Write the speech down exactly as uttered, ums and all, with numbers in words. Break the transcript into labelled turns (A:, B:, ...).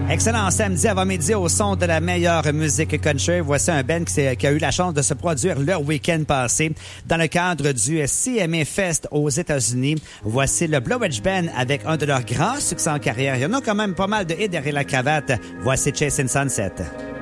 A: Excellent samedi avant-midi au son de la meilleure musique country. Voici un band qui, qui a eu la chance de se produire le week-end passé dans le cadre du C M A Fest aux États-Unis. Voici le Blue Ridge Band avec un de leurs grands succès en carrière. Il y en a quand même pas mal de hits derrière la cravate. Voici Chasing Sunset.